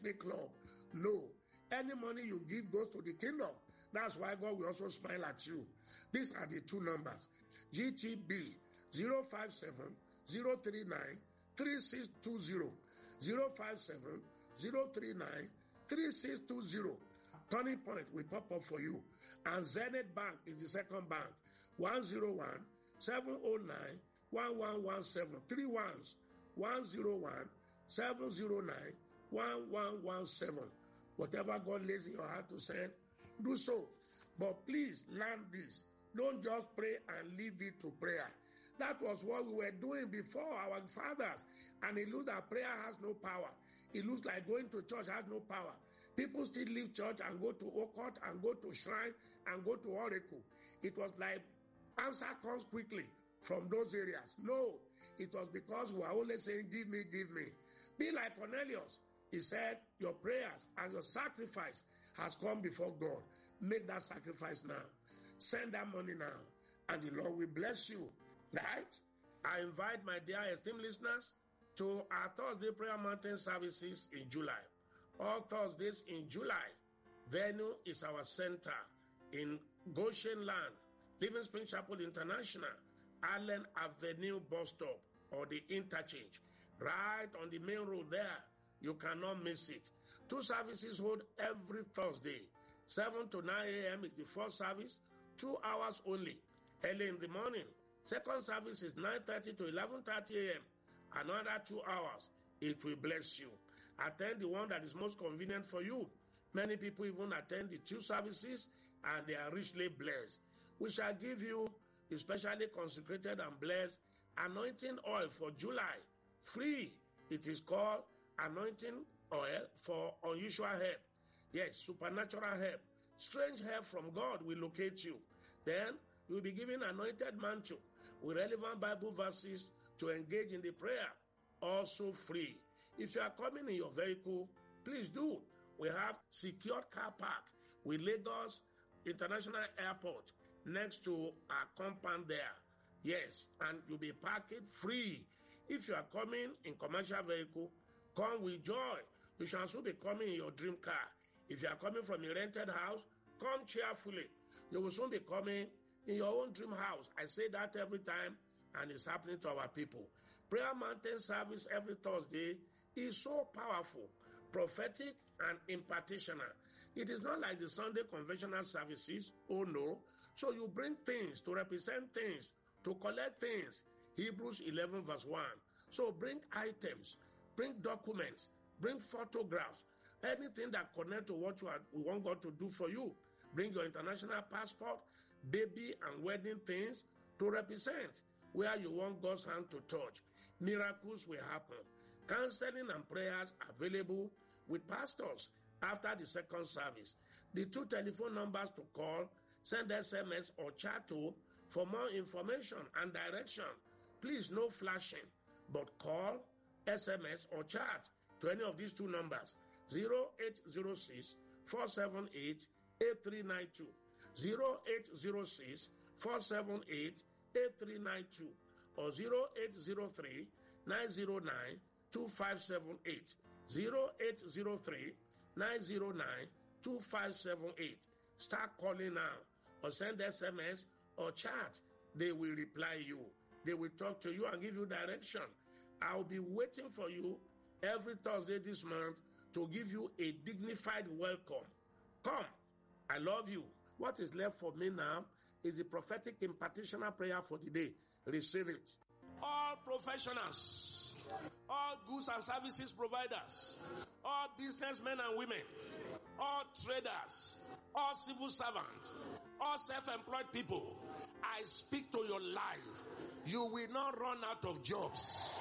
make club. No. Any money you give goes to the kingdom. That's why God will also smile at you. These are the two numbers. GTB 057 039 3620. 057 039 3620. Turning Point will pop up for you. And Zenith Bank is the second bank. 101 709 1117. 3 ones. 101 709 1117. Whatever God lays in your heart to send, do so. But please learn this. Don't just pray and leave it to prayer. That was what we were doing before our fathers. And it looks like prayer has no power. It looks like going to church has no power. People still leave church and go to occult and go to shrine and go to oracle. It was like answer comes quickly from those areas. No, it was because we are always saying, give me, give me. Be like Cornelius. He said, your prayers and your sacrifice has come before God. Make that sacrifice now. Send that money now. And the Lord will bless you. Right? I invite my dear esteemed listeners to our Thursday Prayer Mountain services in July. All Thursdays in July. Venue is our center in Goshen Land, Living Spring Chapel International, Allen Avenue bus stop or the interchange. Right on the main road there. You cannot miss it. 2 services hold every Thursday. 7 to 9 a.m. is the first service, 2 hours only. Early in the morning. Second service is 9:30 to 11:30 a.m. Another 2 hours. It will bless you. Attend the one that is most convenient for you. Many people even attend the 2 services and they are richly blessed. We shall give you the specially consecrated and blessed anointing oil for July. Free. It is called anointing oil for unusual help. Yes, supernatural help. Strange help from God will locate you. Then you will be given anointed mantle with relevant Bible verses to engage in the prayer. Also free. If you are coming in your vehicle, please do. We have secured car park with Lagos International Airport next to our compound there. Yes, and you'll be parked free. If you are coming in commercial vehicle, come with joy. You shall also be coming in your dream car. If you are coming from a rented house, come cheerfully. You will soon be coming in your own dream house. I say that every time, and it's happening to our people. Prayer Mountain service every Thursday is so powerful, prophetic, and impartational. It is not like the Sunday conventional services. Oh no. So you bring things to represent things, to collect things. Hebrews 11 verse 1. So bring items, bring documents, bring photographs, anything that connect to what we want God to do for you. Bring your international passport, baby and wedding things to represent where you want God's hand to touch. Miracles will happen. Counseling and prayers available with pastors after the second service. The 2 telephone numbers to call, send SMS or chat to for more information and direction. Please, no flashing, but call, SMS or chat to any of these 2 numbers. 0806 478 8392. 0806 478 8392 or 0803 909 2578. 0803 909 2578. Start calling now or send SMS or chat. They will reply you. They will talk to you and give you direction. I'll be waiting for you every Thursday this month to give you a dignified welcome. Come. I love you. What is left for me now is the prophetic impartitional prayer for the day. Receive it. All professionals, all goods and services providers, all businessmen and women, all traders, all civil servants, all self-employed people, I speak to your life. You will not run out of jobs.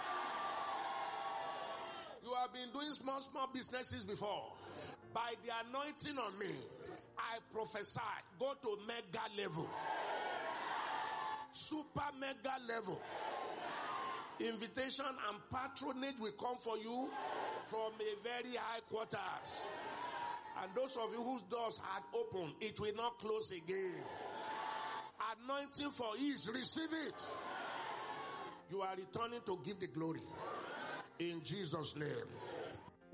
You have been doing small businesses before. By the anointing on me, I prophesy, go to mega level. Super mega level. Invitation and patronage will come for you from a very high quarters. And those of you whose doors had opened, it will not close again. Anointing for ease, receive it. You are returning to give the glory. In Jesus' name.